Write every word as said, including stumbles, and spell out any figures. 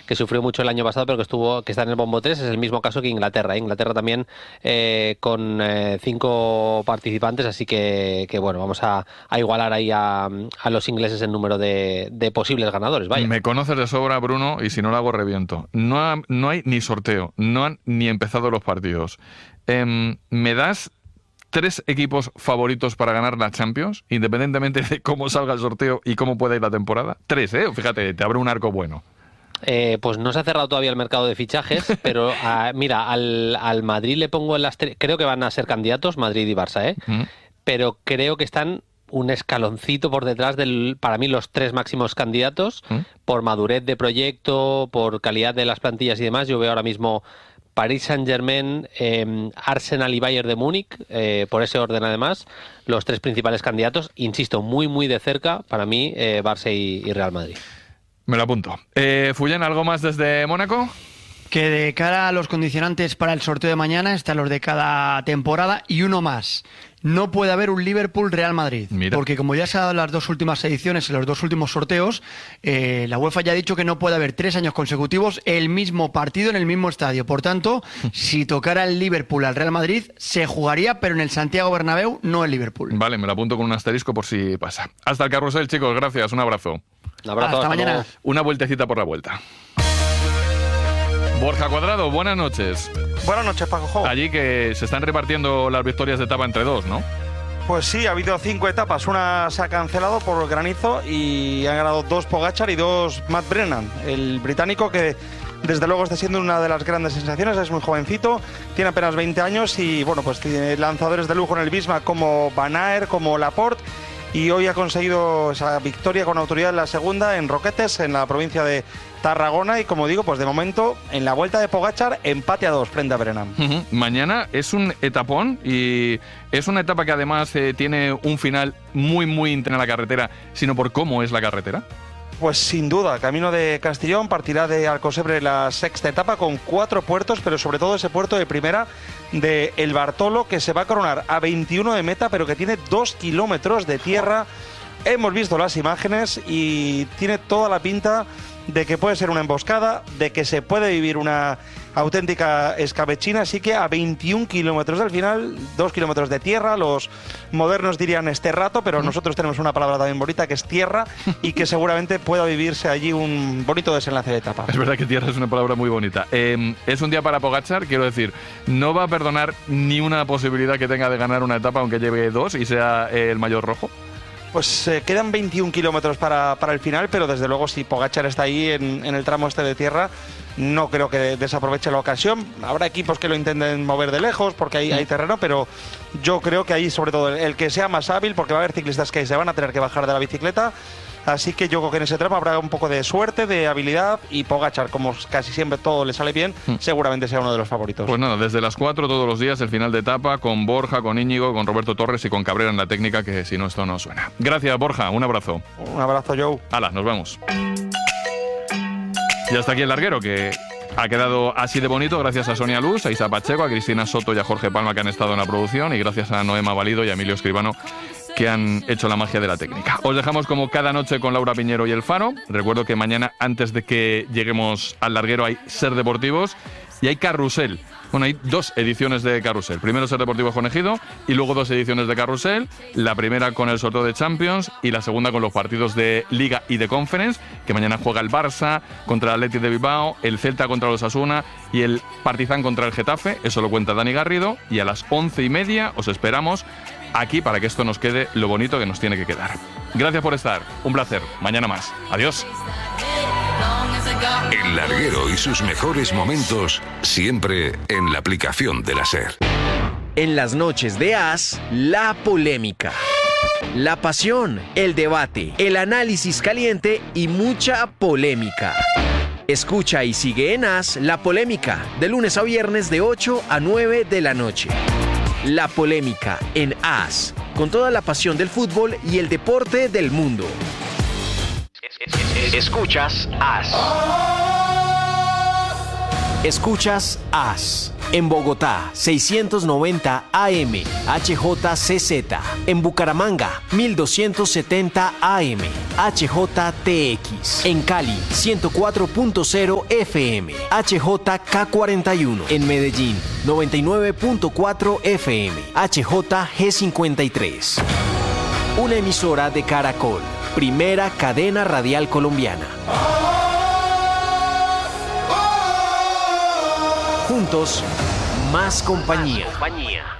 que sufrió mucho el año pasado, pero que estuvo que está en el bombo tres. Es el mismo caso que Inglaterra. ¿eh? Inglaterra también eh, con eh, cinco participantes, así que, que bueno, vamos a, a igualar ahí a, a los ingleses en número de, de posibles ganadores. Vaya. Me conoces de sobra, Bruno, y si no lo hago reviento. No, ha, no hay ni sorteo, no han ni empezado los partidos. Eh, ¿Me das tres equipos favoritos para ganar la Champions, independientemente de cómo salga el sorteo y cómo pueda ir la temporada? Tres, ¿eh? Fíjate, te abre un arco bueno. Eh, pues no se ha cerrado todavía el mercado de fichajes, pero a, mira, al, al Madrid le pongo en las tres, creo que van a ser candidatos, Madrid y Barça, ¿eh? Mm. Pero creo que están un escaloncito por detrás del, para mí, los tres máximos candidatos, ¿Mm? por madurez de proyecto, por calidad de las plantillas y demás. Yo veo ahora mismo Paris Saint-Germain, eh, Arsenal y Bayern de Múnich, eh, por ese orden además, los tres principales candidatos. Insisto, muy muy de cerca, para mí, eh, Barça y, y Real Madrid. Me lo apunto. Eh, Fuyen, ¿algo más desde Mónaco? Que de cara a los condicionantes para el sorteo de mañana están los de cada temporada y uno más. No puede haber un Liverpool-Real Madrid. Mira. Porque como ya se ha dado en las dos últimas ediciones, en los dos últimos sorteos, eh, la UEFA ya ha dicho que no puede haber tres años consecutivos el mismo partido en el mismo estadio. Por tanto, si tocara el Liverpool al Real Madrid, se jugaría, pero en el Santiago Bernabéu, no el Liverpool. Vale, me lo apunto con un asterisco por si pasa. Hasta el carrusel, chicos. Gracias. Un abrazo. Un abrazo. Hasta, hasta mañana. Luego. Una vueltecita por la vuelta. Borja Cuadrado, buenas noches. Buenas noches, Paco. Allí que se están repartiendo las victorias de etapa entre dos, ¿no? Pues sí, ha habido cinco etapas. Una se ha cancelado por granizo y han ganado dos Pogačar y dos Matt Brennan. El británico que desde luego está siendo una de las grandes sensaciones, es muy jovencito, tiene apenas veinte años y bueno, pues tiene lanzadores de lujo en el Visma como Van Aert, como Laporte. Y hoy ha conseguido esa victoria con autoridad en la segunda en Roquetes, en la provincia de Tarragona. Y como digo, pues de momento, en la vuelta de Pogačar, empate a dos frente a Brennan. Uh-huh. Mañana es un etapón y es una etapa que además eh, tiene un final muy, muy intenso en la carretera, sino por cómo es la carretera. Pues sin duda, camino de Castellón, partirá de Alcosebre la sexta etapa con cuatro puertos, pero sobre todo ese puerto de primera de El Bartolo, que se va a coronar a veintiuno de meta, pero que tiene dos kilómetros de tierra. Hemos visto las imágenes y tiene toda la pinta de que puede ser una emboscada, de que se puede vivir una auténtica escabechina, así que a veintiún kilómetros del final, dos kilómetros de tierra, los modernos dirían esterrato, pero nosotros tenemos una palabra también bonita que es tierra y que seguramente pueda vivirse allí un bonito desenlace de etapa. Es verdad que tierra es una palabra muy bonita. Eh, es un día para Pogačar, quiero decir, no va a perdonar ni una posibilidad que tenga de ganar una etapa aunque lleve dos y sea eh, el mayor rojo. Pues eh, quedan veintiún kilómetros para, para el final, pero desde luego si Pogačar está ahí en, en el tramo este de tierra, no creo que desaproveche la ocasión. Habrá equipos que lo intenten mover de lejos porque hay, hay terreno, pero yo creo que ahí sobre todo el, el que sea más hábil, porque va a haber ciclistas que se van a tener que bajar de la bicicleta. Así que yo creo que en ese tramo habrá un poco de suerte, de habilidad, y Pogačar, como casi siempre todo le sale bien, mm. seguramente sea uno de los favoritos. Pues nada, desde las cuatro todos los días el final de etapa con Borja, con Íñigo, con Roberto Torres y con Cabrera en la técnica, que si no esto no suena. Gracias, Borja, un abrazo. Un abrazo, Joe. Hala, nos vemos. Y hasta aquí el larguero, que ha quedado así de bonito gracias a Sonia Luz, a Isa Pacheco, a Cristina Soto y a Jorge Palma, que han estado en la producción, y gracias a Noema Valido y a Emilio Escribano, que han hecho la magia de la técnica. Os dejamos como cada noche con Laura Piñero y El Faro. Recuerdo que mañana, antes de que lleguemos al larguero, hay Ser Deportivos y hay Carrusel. Bueno, hay dos ediciones de Carrusel. Primero Ser Deportivos con Ejido y luego dos ediciones de Carrusel. La primera con el sorteo de Champions y la segunda con los partidos de Liga y de Conference, que mañana juega el Barça contra el Athletic de Bilbao, el Celta contra los Osasuna y el Partizan contra el Getafe. Eso lo cuenta Dani Garrido. Y a las once y media os esperamos aquí para que esto nos quede lo bonito que nos tiene que quedar. Gracias por estar. Un placer. Mañana más. Adiós. El larguero y sus mejores momentos siempre en la aplicación de la SER. En las noches de As, la polémica, la pasión, el debate, el análisis caliente y mucha polémica. Escucha y sigue en As La Polémica, de lunes a viernes de ocho a nueve de la noche. La Polémica en As, con toda la pasión del fútbol y el deporte del mundo. Escuchas As. Escuchas As. En Bogotá, seiscientos noventa A M, H J C Z. En Bucaramanga, mil doscientos setenta A M, H J T X. En Cali, ciento cuatro punto cero F M, H J K cuarenta y uno. En Medellín, noventa y nueve punto cuatro F M, H J G cincuenta y tres. Una emisora de Caracol, primera cadena radial colombiana. Juntos, más compañía. Más compañía.